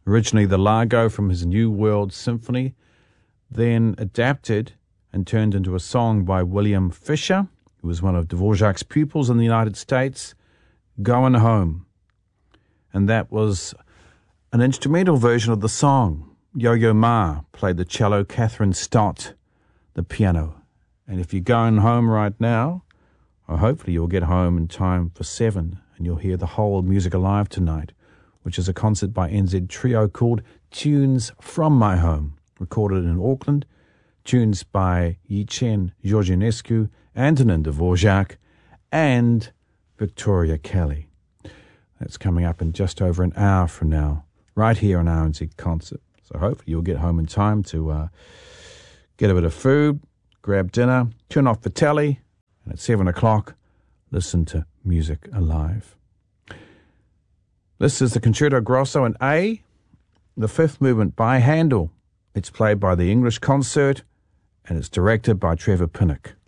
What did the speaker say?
originally the Largo from his New World Symphony, then adapted and turned into a song by William Fisher, who was one of Dvorak's pupils in the United States, Going Home. And that was an instrumental version of the song. Yo-Yo Ma played the cello, Catherine Stott the piano. And if you're going home right now, or hopefully you'll get home in time for 7 and you'll hear the whole Music Alive tonight, which is a concert by NZ Trio called Tunes from My Home, recorded in Auckland, tunes by Yichen Georginescu, Antonin Dvorak, and Victoria Kelly. That's coming up in just over an hour from now, right here on RNZ Concert. So hopefully you'll get home in time to get a bit of food, grab dinner, turn off the telly, and at 7 o'clock, listen to Music Alive. This is the Concerto Grosso in A, the fifth movement by Handel. It's played by the English Concert, and it's directed by Trevor Pinnock.